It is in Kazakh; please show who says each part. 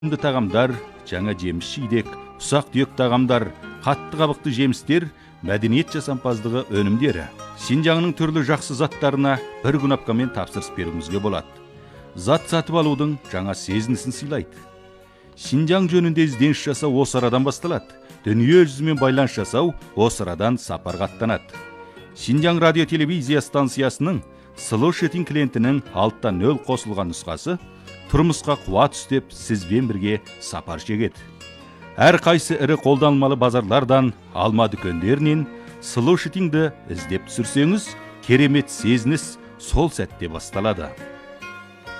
Speaker 1: тағамдар, жаңа жеміс жидек, ұсақ-түйек тағамдар, қатты қабықты жемістер, мәдениет жасампаздығы өнімдері. Шинжаңның түрлі жақсы заттарына бір күнапкамен тапсырыс беруіңізге болады. Зат сатып алудың жаңа сезінісін сыйлайды. Шинжаң жөнінде ізденіс жасау осы арадан басталады. Дүние жүзімен байланыс жасау осы арадан сапарға аттанады. Шинжаң радио телевизия станциясының Slow Shopping клиентінің 6-0 қосылған нұсқасы тұрмысқа қуат үстеп сізбен бірге сапар шегеді. Әр қайсы ірі қолданылмалы базарлардан, алма дүкендерінен Slow Shopping'ді іздеп түсірсеңіз, керемет сезініс сол сәтте басталады.